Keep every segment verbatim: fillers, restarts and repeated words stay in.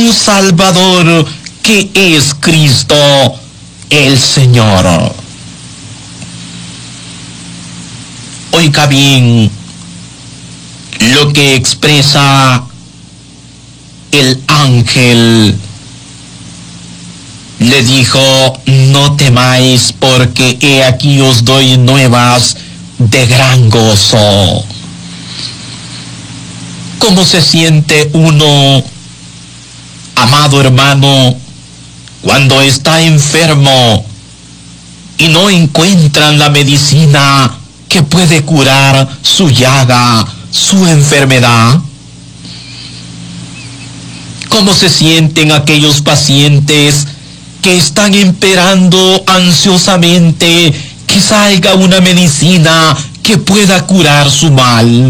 un Salvador que es Cristo el Señor. Oiga bien lo que expresa el ángel. Le dijo: no temáis, porque he aquí os doy nuevas de gran gozo. ¿Cómo se siente uno, amado hermano, cuando está enfermo y no encuentran la medicina que puede curar su llaga, su enfermedad? ¿Cómo se sienten aquellos pacientes que están esperando ansiosamente que salga una medicina que pueda curar su mal?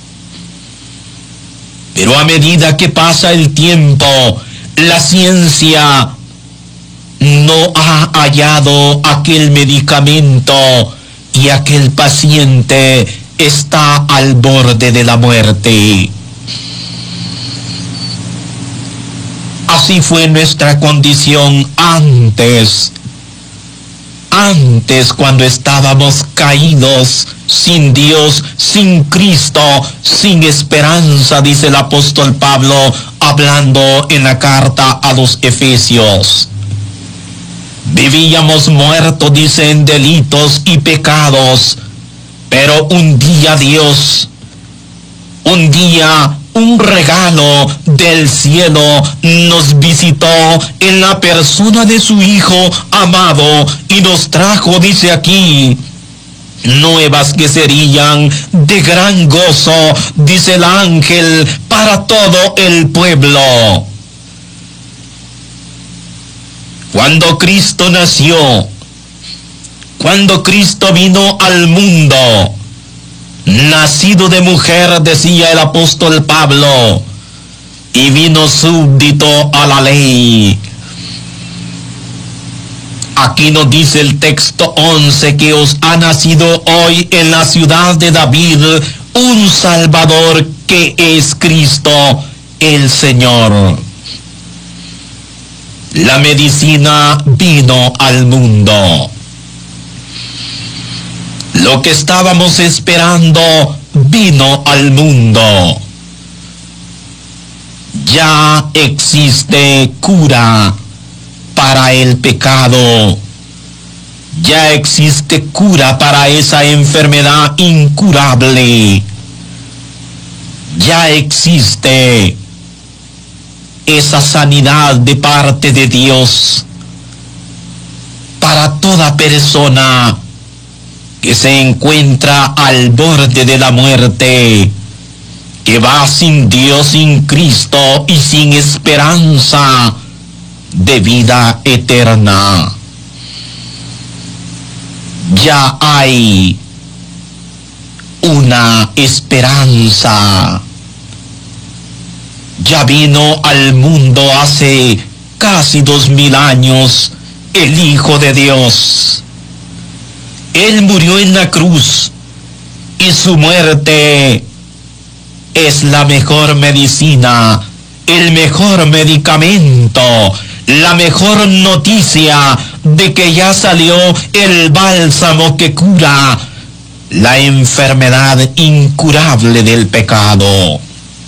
Pero a medida que pasa el tiempo, la ciencia no ha hallado aquel medicamento y aquel paciente está al borde de la muerte. Así fue nuestra condición antes. Antes, cuando estábamos caídos, sin Dios, sin Cristo, sin esperanza, dice el apóstol Pablo, hablando en la carta a los Efesios. Vivíamos muertos, dice, en delitos y pecados, pero un día Dios, un día un regalo del cielo nos visitó en la persona de su Hijo amado y nos trajo, dice aquí, nuevas que serían de gran gozo, dice el ángel, para todo el pueblo. Cuando Cristo nació, cuando Cristo vino al mundo, nacido de mujer, decía el apóstol Pablo, y vino súbdito a la ley. Aquí nos dice el texto once que os ha nacido hoy en la ciudad de David un Salvador que es Cristo el Señor. La medicina vino al mundo. Lo que estábamos esperando vino al mundo. Ya existe cura para el pecado. Ya existe cura para esa enfermedad incurable. Ya existe esa sanidad de parte de Dios para toda persona que se encuentra al borde de la muerte, que va sin Dios, sin Cristo y sin esperanza de vida eterna. Ya hay una esperanza. Ya vino al mundo hace casi dos mil años el Hijo de Dios. Él murió en la cruz y su muerte es la mejor medicina, el mejor medicamento, la mejor noticia de que ya salió el bálsamo que cura la enfermedad incurable del pecado.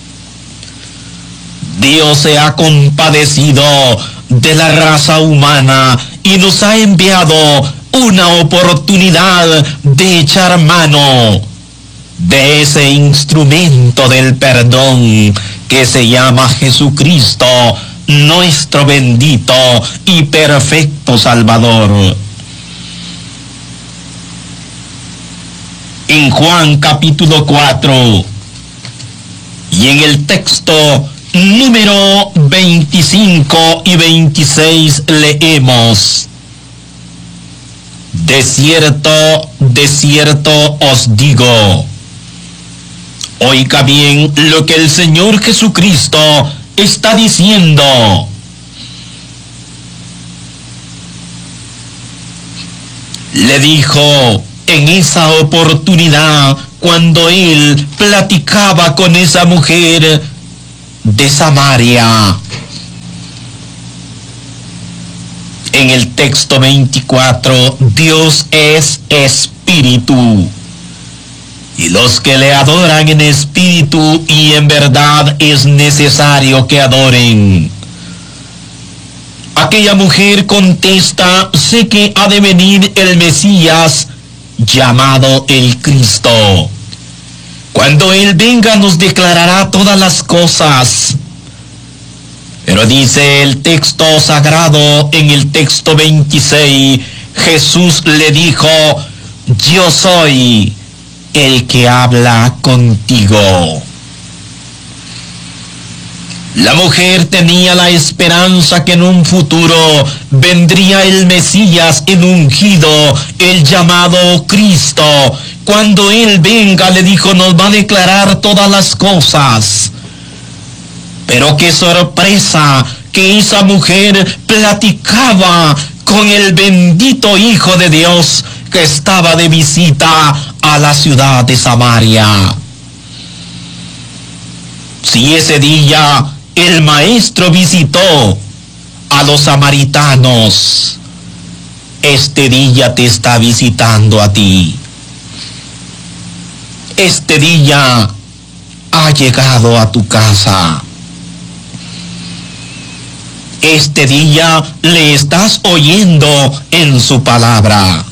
Dios se ha compadecido de la raza humana y nos ha enviado una oportunidad de echar mano de ese instrumento del perdón que se llama Jesucristo, nuestro bendito y perfecto Salvador. En Juan capítulo cuatro y en el texto número veinticinco y veintiséis leemos: de cierto, de cierto os digo. Oiga bien lo que el Señor Jesucristo está diciendo. Le dijo en esa oportunidad cuando él platicaba con esa mujer de Samaria. en el texto veinticuatro, Dios es espíritu, y los que le adoran en espíritu y en verdad es necesario que adoren. Aquella mujer contesta: sé que ha de venir el Mesías, llamado el Cristo. Cuando Él venga nos declarará todas las cosas. Pero dice el texto sagrado en el texto veintiséis, Jesús le dijo: yo soy el que habla contigo. La mujer tenía la esperanza que en un futuro vendría el Mesías, el ungido, el llamado Cristo. Cuando Él venga, le dijo, nos va a declarar todas las cosas. Pero qué sorpresa que esa mujer platicaba con el bendito Hijo de Dios que estaba de visita a la ciudad de Samaria. Si ese día el Maestro visitó a los samaritanos, este día te está visitando a ti. Este día ha llegado a tu casa. Este día le estás oyendo en su palabra.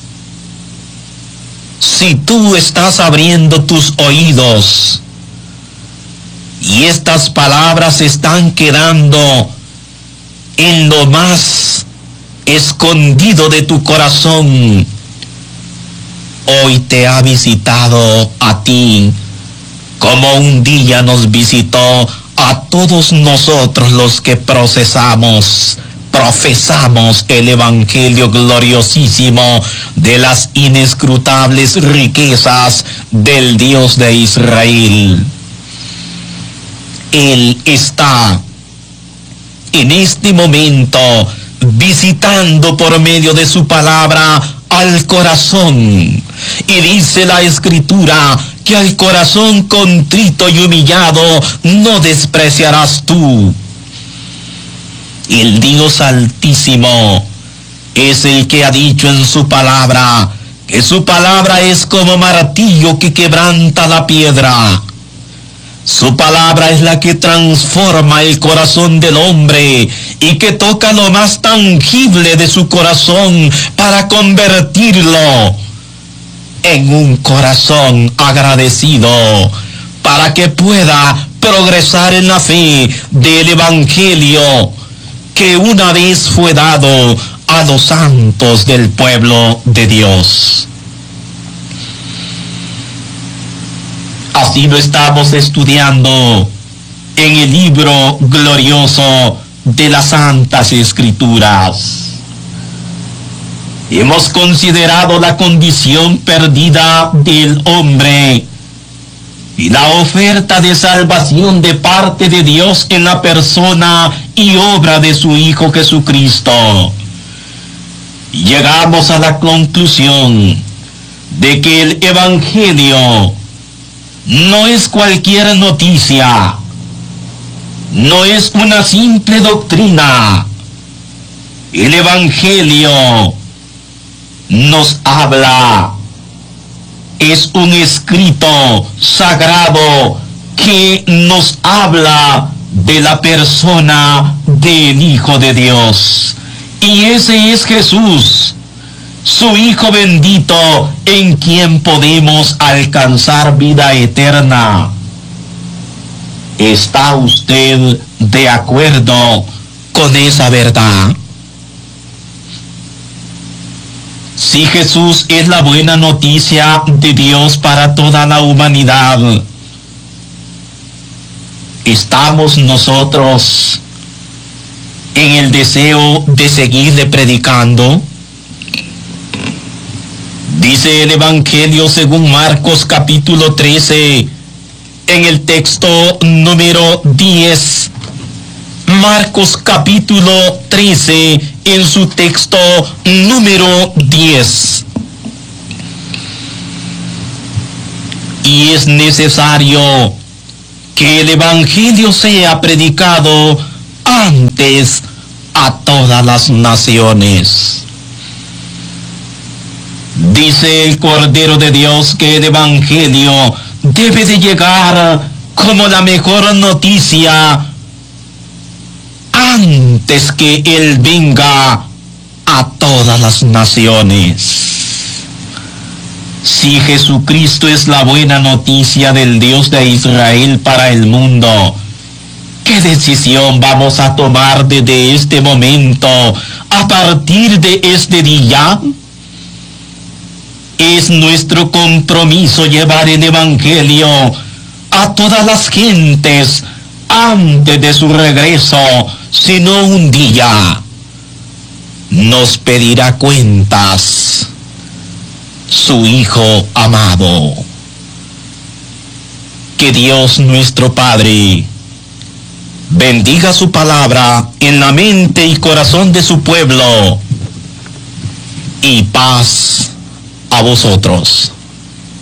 Si tú estás abriendo tus oídos y estas palabras están quedando en lo más escondido de tu corazón, hoy te ha visitado a ti, como un día nos visitó a todos nosotros los que procesamos, profesamos el evangelio gloriosísimo de las inescrutables riquezas del Dios de Israel. Él está en este momento visitando por medio de su palabra al corazón. Y dice la Escritura que al corazón contrito y humillado no despreciarás tú. El Dios Altísimo es el que ha dicho en su palabra que su palabra es como martillo que quebranta la piedra. Su palabra es la que transforma el corazón del hombre y que toca lo más tangible de su corazón para convertirlo en un corazón agradecido, para que pueda progresar en la fe del evangelio que una vez fue dado a los santos del pueblo de Dios. Así lo estamos estudiando en el libro glorioso de las Santas Escrituras. Hemos considerado la condición perdida del hombre y la oferta de salvación de parte de Dios en la persona y obra de su Hijo Jesucristo. Llegamos a la conclusión de que el Evangelio no es cualquier noticia, no es una simple doctrina. El Evangelio nos habla, es un escrito sagrado que nos habla de la persona del Hijo de Dios. Y ese es Jesús, su Hijo bendito, en quien podemos alcanzar vida eterna. ¿Está usted de acuerdo con esa verdad? Si Jesús es la buena noticia de Dios para toda la humanidad, ¿estamos nosotros en el deseo de seguirle predicando? Dice el Evangelio según Marcos capítulo trece, en el texto número diez. Marcos capítulo trece, en su texto número diez. Y es necesario que el Evangelio sea predicado antes a todas las naciones. Dice el Cordero de Dios que el Evangelio debe de llegar como la mejor noticia antes que Él venga a todas las naciones. Si Jesucristo es la buena noticia del Dios de Israel para el mundo, ¿qué decisión vamos a tomar desde este momento, a partir de este día? Es nuestro compromiso llevar el Evangelio a todas las gentes antes de su regreso, sino un día nos pedirá cuentas su Hijo amado. Que Dios nuestro Padre bendiga su palabra en la mente y corazón de su pueblo, y paz a vosotros.